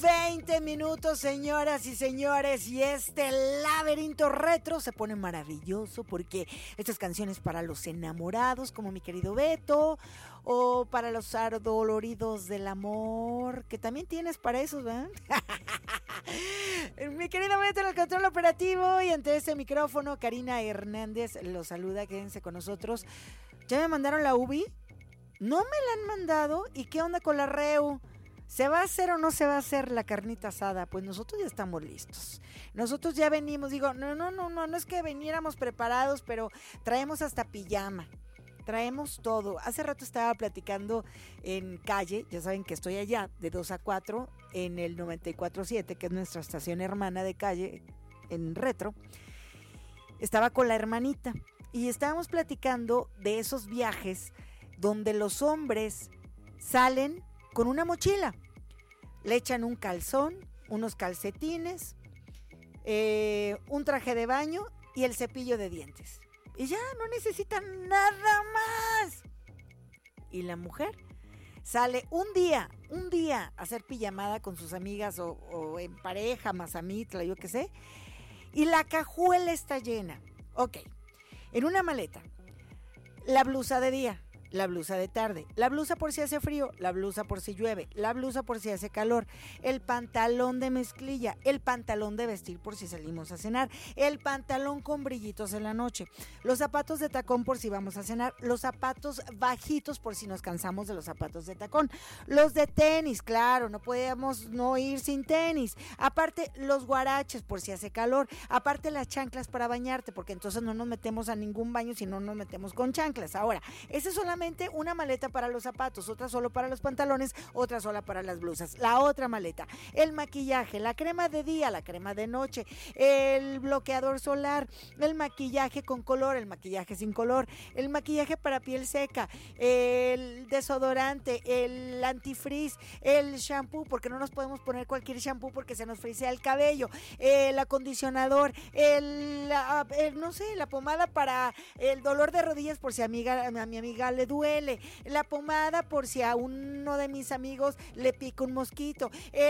20 minutos, señoras y señores, y este laberinto retro se pone maravilloso porque estas canciones para los enamorados, como mi querido Beto, o para los adoloridos del amor, que también tienes para esos, ¿verdad? Mi querido Beto en el control operativo, y ante este micrófono, Karina Hernández los saluda, quédense con nosotros. ¿Ya me mandaron la UBI? ¿No me la han mandado? ¿Y qué onda con la REU? ¿Se va a hacer o no se va a hacer la carnita asada? Pues nosotros ya estamos listos. Nosotros ya venimos, digo, no es que viniéramos preparados, pero traemos hasta pijama. Traemos todo. Hace rato estaba platicando en Calle, ya saben que estoy allá de 2 a 4 en el 94.7, que es nuestra estación hermana de Calle en Retro. Estaba con la hermanita y estábamos platicando de esos viajes donde los hombres salen con una mochila, le echan un calzón, unos calcetines, un traje de baño y el cepillo de dientes. Y ya no necesitan nada más. Y la mujer sale un día a hacer pijamada con sus amigas o en pareja, mazamitla, yo qué sé, y la cajuela está llena. Ok, en una maleta, la blusa de día, la blusa de tarde, la blusa por si hace frío, la blusa por si llueve, la blusa por si hace calor, el pantalón de mezclilla, el pantalón de vestir por si salimos a cenar, el pantalón con brillitos en la noche, los zapatos de tacón por si vamos a cenar, los zapatos bajitos por si nos cansamos de los zapatos de tacón, los de tenis, claro, no podemos no ir sin tenis, aparte los guaraches por si hace calor, aparte las chanclas para bañarte, porque entonces no nos metemos a ningún baño si no nos metemos con chanclas. Ahora, ese es solamente una maleta para los zapatos, otra solo para los pantalones, otra sola para las blusas. La otra maleta, el maquillaje, la crema de día, la crema de noche, el bloqueador solar, el maquillaje con color, el maquillaje sin color, el maquillaje para piel seca, el desodorante, el antifrizz, el shampoo, porque no nos podemos poner cualquier shampoo porque se nos frisea el cabello, el acondicionador, no sé, la pomada para el dolor de rodillas por si a mi amiga le duele, la pomada por si a uno de mis amigos le pica un mosquito,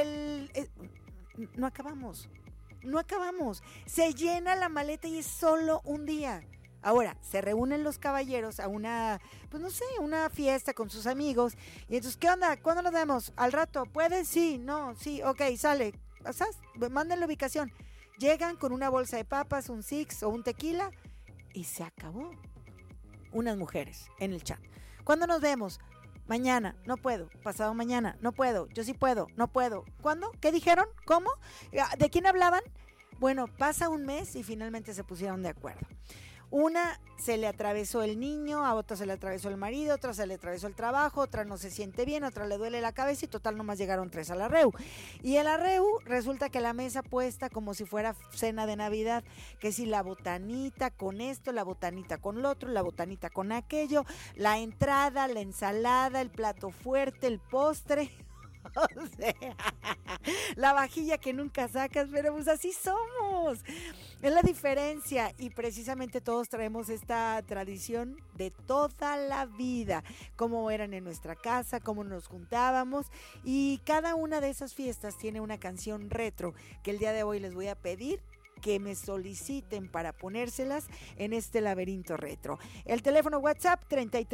no acabamos, se llena la maleta y es solo un día. Ahora, se reúnen los caballeros a una, pues no sé, una fiesta con sus amigos, y entonces, ¿qué onda? ¿Cuándo nos vemos? ¿Al rato? ¿Puedes? Sí, no, sí, ok, sale, ¿sabes? Manden la ubicación. Llegan con una bolsa de papas, un six o un tequila, y se acabó. Unas mujeres en el chat. ¿Cuándo nos vemos? Mañana, no puedo. Pasado mañana, no puedo. Yo sí puedo, no puedo. ¿Cuándo? ¿Qué dijeron? ¿Cómo? ¿De quién hablaban? Bueno, pasa un mes y finalmente se pusieron de acuerdo. Una se le atravesó el niño, a otra se le atravesó el marido, otra se le atravesó el trabajo, otra no se siente bien, otra le duele la cabeza y total nomás llegaron 3 a la REU. Y en la REU resulta que la mesa puesta como si fuera cena de Navidad, que si la botanita con esto, la botanita con lo otro, la botanita con aquello, la entrada, la ensalada, el plato fuerte, el postre. O sea, la vajilla que nunca sacas, pero pues así somos. Es la diferencia y precisamente todos traemos esta tradición de toda la vida, cómo eran en nuestra casa, cómo nos juntábamos, y cada una de esas fiestas tiene una canción retro que el día de hoy les voy a pedir que me soliciten para ponérselas en este laberinto retro. El teléfono WhatsApp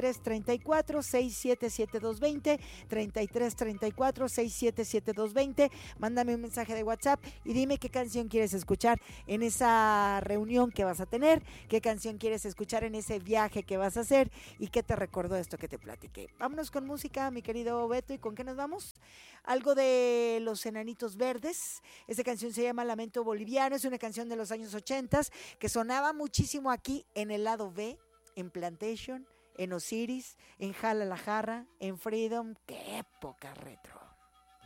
3334-677-220, 3334-677-220. Mándame un mensaje de WhatsApp y dime qué canción quieres escuchar en esa reunión que vas a tener, qué canción quieres escuchar en ese viaje que vas a hacer y qué te recordó esto que te platiqué. Vámonos con música, mi querido Beto, ¿y con qué nos vamos? Algo de Los Enanitos Verdes. Esta canción se llama Lamento Boliviano, es una canción de los años 80 que sonaba muchísimo aquí en el lado B, en Plantation, en Osiris, en Jala la Jarra, en Freedom. ¡Qué época retro!